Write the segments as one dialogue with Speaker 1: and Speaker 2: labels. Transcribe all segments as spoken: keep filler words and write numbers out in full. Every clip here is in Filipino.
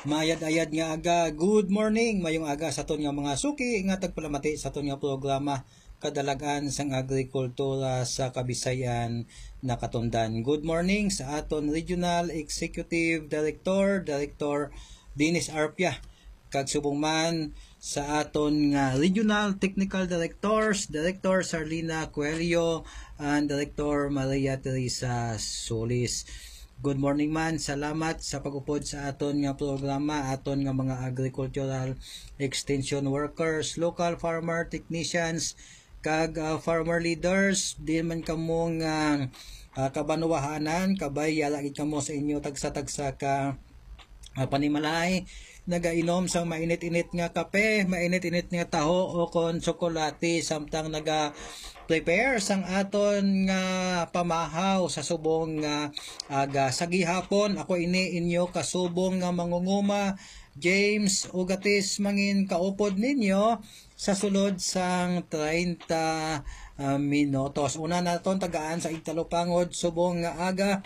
Speaker 1: Mayad-ayad nga aga, good morning, mayong aga sa aton nga mga suki, nga tagpalamati sa aton nga programa, kadalagan sang agrikultura sa Kabisayan na katundan. Good morning sa aton Regional Executive Director, Director Dennis Arpia, kag subong man sa aton nga Regional Technical Directors, Director Sarlina Coelho, and Director Maria Teresa Solis. Good morning man, salamat sa pag-upod sa aton nga programa, aton nga mga agricultural extension workers, local farmer technicians, kag uh, farmer leaders, di man kamong uh, uh, kabanuwahanan, kabay yalagid kamo sa inyo tagsa-tagsa ka uh, panimalay, nagainom sang mainit-init nga kape, mainit-init nga taho o kon tsokolate, samtang naga prepare sang aton nga pamahaw sa subong nga aga sa gihapon. Ako ini inyo kasubong nga mangunguma James Ugatis mangin kaupod ninyo sa sulod sang thirty uh, minutos. Una naton tagaan sa Igtalopangod subong nga aga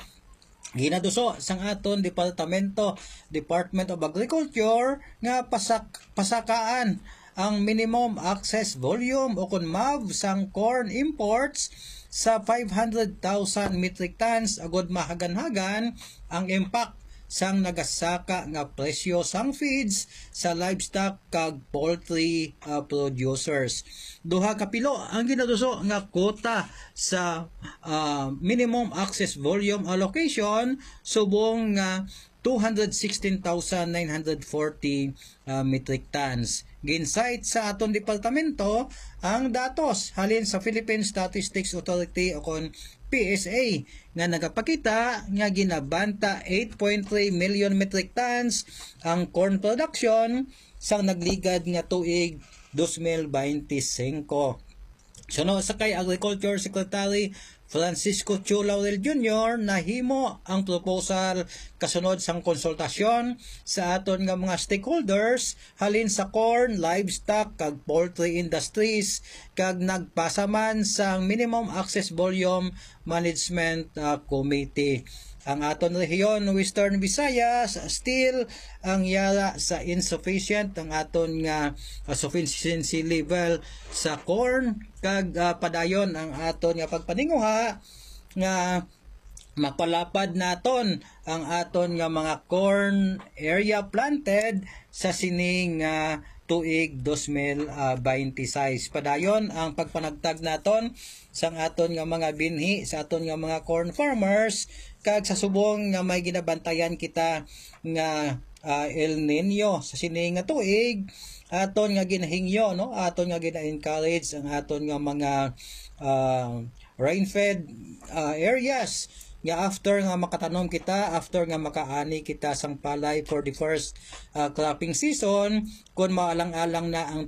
Speaker 1: ginaduso sang aton departamento Department of Agriculture nga pasak pasakaan ang minimum access volume o kun M A V sang corn imports sa five hundred thousand metric tons agod mahagan-hagan ang impact sang nagasaka nga presyo sang feeds sa livestock kag poultry uh, producers. Duha ka pilo ang ginaduso nga quota sa uh, minimum access volume allocation subong nga uh, two hundred sixteen thousand nine hundred forty uh, metric tons. Ginsight sa aton departamento ang datos halin sa Philippine Statistics Authority o kon P S A nga nagapakita nga ginabanta eight point three million metric tons ang corn production sang nagligad nga tuig twenty twenty-five. Suno sa kay Agriculture Secretary Francisco Chu Laurel Junior nahimo ang proposal kasunod sang konsultasyon sa aton nga mga stakeholders halin sa corn, livestock kag poultry industries kag nagpasaman sang minimum access volume management uh, committee. Ang aton rehiyon Western Visayas still ang yara sa insufficient ang aton nga uh, sufficiency level sa corn kag uh, padayon ang aton nga pagpaninguha nga mapalapad naton ang aton nga mga corn area planted sa sining uh, tuig twenty twenty-six. Padayon ang pagpanagtag naton sang aton nga mga binhi sa aton nga mga corn farmers kag sa subong nga may ginabantayan kita nga uh, El Nino sa sining nga tuig aton nga ginahingyo no aton nga gina-encourage ang aton nga mga uh, rain-fed uh, areas nga after nga makatanom kita, after nga makaani kita sang palay for the first uh, cropping season, kung maalang-alang na ang